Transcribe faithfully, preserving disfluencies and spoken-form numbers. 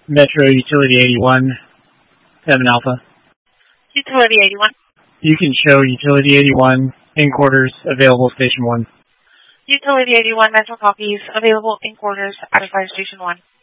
Metro Utility eighty-one, seven Alpha. Utility eighty-one. You can show Utility eighty-one, in quarters, available Station one. Utility eighty-one, Metro copies, available in quarters, out of Fire Station one.